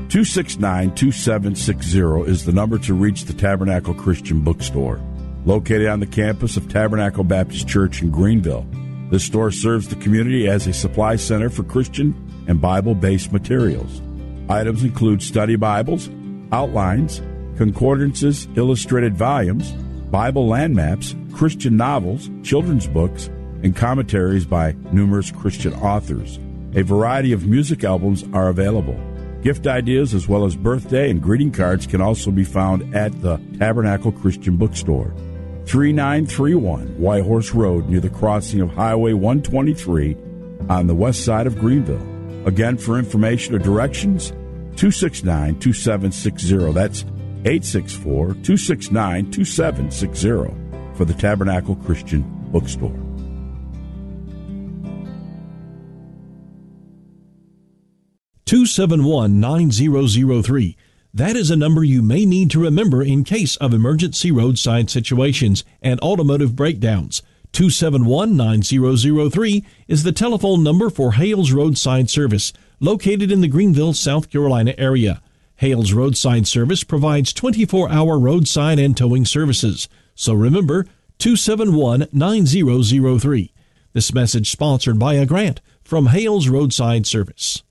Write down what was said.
269-2760 is the number to reach the Tabernacle Christian Bookstore, located on the campus of Tabernacle Baptist Church in Greenville. This store serves the community as a supply center for Christian and Bible-based materials. Items include study Bibles, outlines, concordances, illustrated volumes, Bible land maps, Christian novels, children's books, and commentaries by numerous Christian authors. A variety of music albums are available. Gift ideas as well as birthday and greeting cards can also be found at the Tabernacle Christian Bookstore, 3931 Whitehorse Road near the crossing of Highway 123 on the west side of Greenville. Again, for information or directions, 269-2760. That's 864-269-2760 for the Tabernacle Christian Bookstore. (271-9003). That is a number you may need to remember in case of emergency roadside situations and automotive breakdowns. 271-9003 is the telephone number for Hales Roadside Service, located in the Greenville, South Carolina area. Hales Roadside Service provides 24-hour roadside and towing services. So remember, 271-9003. This message sponsored by a grant from Hales Roadside Service.